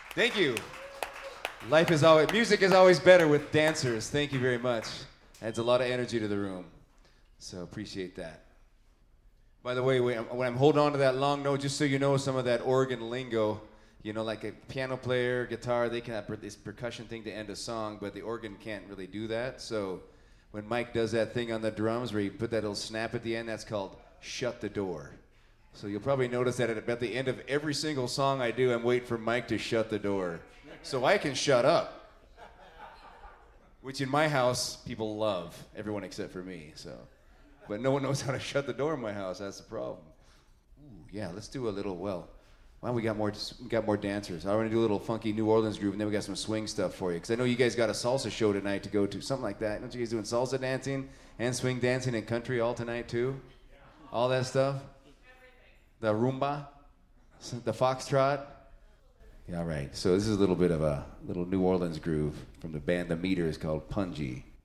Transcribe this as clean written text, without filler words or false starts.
Thank you. Music is always better with dancers. Thank you very much. Adds a lot of energy to the room. So appreciate that. By the way, when I'm holding on to that long note, just so you know some of that organ lingo, like a piano player, guitar, they can have this percussion thing to end a song, but the organ can't really do that. So when Mike does that thing on the drums where he put that little snap at the end, that's called shut the door. So you'll probably notice that at the end of every single song I do, I'm waiting for Mike to shut the door so I can shut up. Which in my house, people love, everyone except for me, so. But no one knows how to shut the door in my house. That's the problem. Ooh, yeah, let's do a little. We got more dancers. I want to do a little funky New Orleans groove, and then we got some swing stuff for you. Because I know you guys got a salsa show tonight to go to, something like that. Don't you guys doing salsa dancing and swing dancing and country all tonight too? All that stuff. The rumba, the foxtrot. Yeah, all right. So this is a little bit of a little New Orleans groove from the band The Meters called Punji.